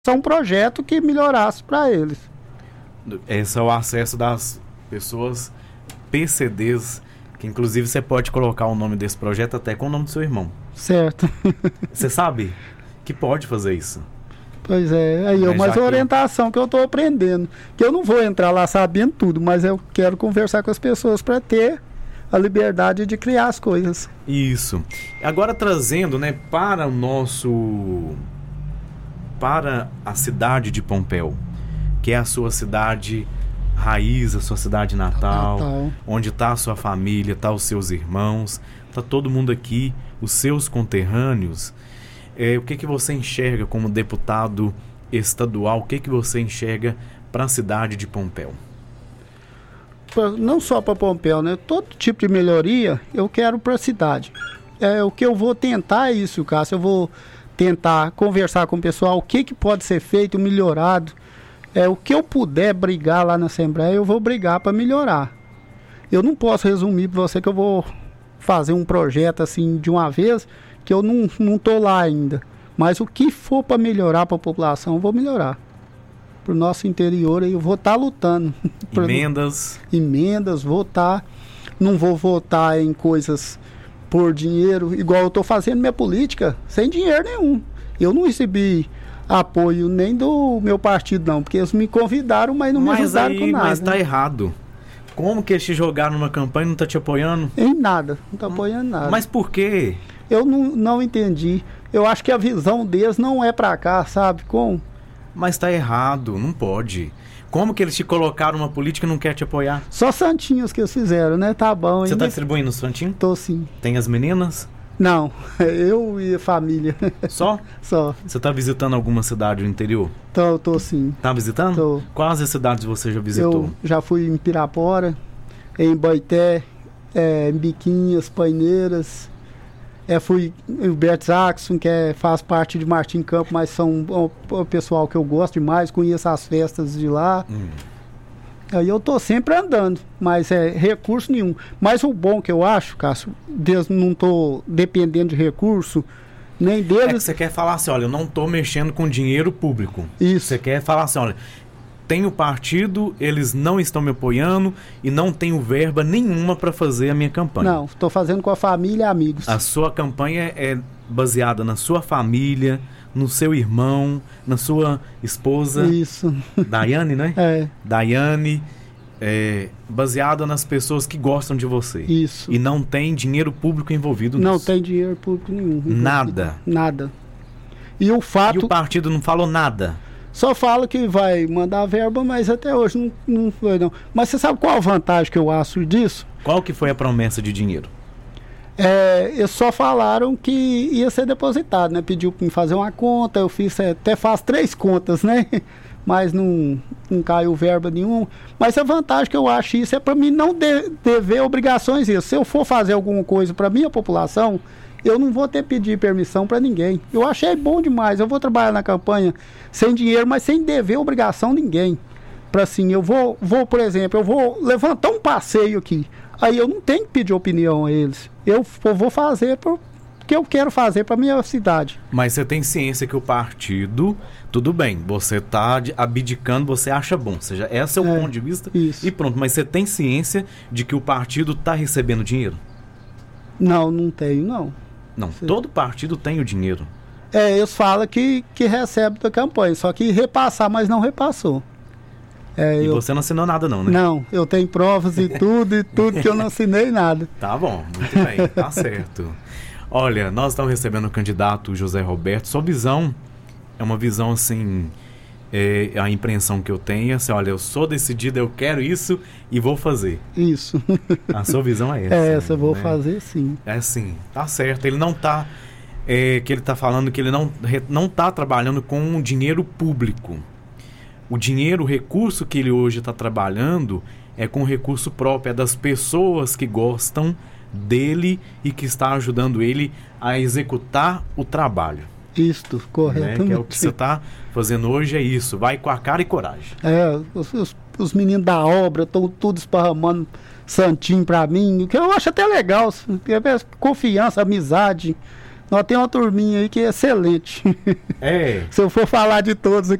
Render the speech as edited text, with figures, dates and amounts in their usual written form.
um projeto que melhorasse para eles. Esse é o acesso das pessoas PCDs, que inclusive você pode colocar o nome desse projeto até com o nome do seu irmão. Certo. Você sabe que pode fazer isso? Pois é, aí mas a orientação que eu estou aprendendo, que eu não vou entrar lá sabendo tudo, mas eu quero conversar com as pessoas para ter a liberdade de criar as coisas. Isso. Agora trazendo, né, para a cidade de Pompéu, que é a sua cidade raiz, a sua cidade natal, onde está a sua família, tá os seus irmãos, tá todo mundo aqui, os seus conterrâneos. O que você enxerga como deputado estadual? O que você enxerga para a cidade de Pompéu? Não só para Pompéu, né? Todo tipo de melhoria eu quero para a cidade. O que eu vou tentar é isso, Cássio. Eu vou tentar conversar com o pessoal o que pode ser feito, melhorado. O que eu puder brigar lá na Assembleia, eu vou brigar para melhorar. Eu não posso resumir para você que eu vou fazer um projeto assim de uma vez, que eu não estou lá ainda. Mas o que for para melhorar para a população, eu vou melhorar. Para o nosso interior, eu vou estar lutando. Emendas, votar. Não vou votar em coisas por dinheiro, igual eu estou fazendo minha política, sem dinheiro nenhum. Eu não recebi apoio nem do meu partido, não, porque eles me convidaram, mas não me ajudaram com nada. Mas está errado. Como que eles te jogaram numa campanha e não está te apoiando? Em nada, não está apoiando nada. Mas por quê? Eu não entendi. Eu acho que a visão deles não é pra cá, sabe? Como? Mas tá errado, não pode. Como que eles te colocaram uma política e não quer te apoiar? Só santinhos que eles fizeram, né? Tá bom. Você tá distribuindo os santinhos? Tô sim. Tem as meninas? Não, eu e a família. Só? Só. Você tá visitando alguma cidade do interior? Tô sim. Tá visitando? Tô. Quais as cidades você já visitou? Eu já fui em Pirapora, em Baité, em Biquinhas, Paineiras. Fui em Bert Jackson, que faz parte de Martim Campo, mas são o pessoal que eu gosto demais, conheço as festas de lá. Aí eu tô sempre andando, mas recurso nenhum. Mas o bom que eu acho, Cássio, não tô dependendo de recurso, nem deles. É que você quer falar assim, olha, eu não tô mexendo com dinheiro público. Isso. Você quer falar assim, olha, tenho partido, eles não estão me apoiando e não tenho verba nenhuma para fazer a minha campanha. Não, estou fazendo com a família e amigos. A sua campanha é baseada na sua família, no seu irmão, na sua esposa. Isso. Daiane, né? Daiane, baseada nas pessoas que gostam de você. Isso. E não tem dinheiro público envolvido nisso. Não tem dinheiro público nenhum. Nada. Nada. E o partido não falou nada? Só fala que vai mandar verba, mas até hoje não foi, não. Mas você sabe qual a vantagem que eu acho disso? Qual que foi a promessa de dinheiro? Eles só falaram que ia ser depositado, né? Pediu para me fazer uma conta, eu fiz, até faço 3 contas, né? Mas não caiu verba nenhuma. Mas a vantagem que eu acho isso é para mim não dever obrigações. Se eu for fazer alguma coisa para minha população, eu não vou ter que pedir permissão para ninguém. Eu achei bom demais. Eu vou trabalhar na campanha sem dinheiro, mas sem dever obrigação a ninguém. Para assim, eu vou, por exemplo, eu vou levantar um passeio aqui. Aí eu não tenho que pedir opinião a eles. Eu vou fazer porque eu quero fazer para minha cidade. Mas você tem ciência que o partido, tudo bem, você está abdicando, você acha bom. Ou seja, esse é o ponto de vista. Isso. E pronto, mas você tem ciência de que o partido está recebendo dinheiro? Não tenho, não. Não, todo partido tem o dinheiro. Eles falam que recebe da campanha, só que repassar, mas não repassou. E você não assinou nada não, né? Não, eu tenho provas e tudo que eu não assinei nada. Tá bom, muito bem, tá certo. Olha, nós estamos recebendo o candidato José Roberto. Sua visão é uma visão assim, a impressão que eu tenho, assim, olha, eu sou decidido, eu quero isso e vou fazer. Isso. A sua visão é essa. Essa, eu vou fazer sim. Sim, tá certo. Ele não tá, que ele tá falando que ele não tá trabalhando com dinheiro público. O dinheiro, o recurso que ele hoje está trabalhando é com recurso próprio, é das pessoas que gostam dele e que está ajudando ele a executar o trabalho. Isto, correto. Que é o que você está fazendo hoje, é isso. Vai com a cara e coragem. Os meninos da obra estão tudo esparramando santinho para mim, que eu acho até legal. Confiança, amizade. Nós temos uma turminha aí que é excelente. É. Se eu for falar de todos aqui,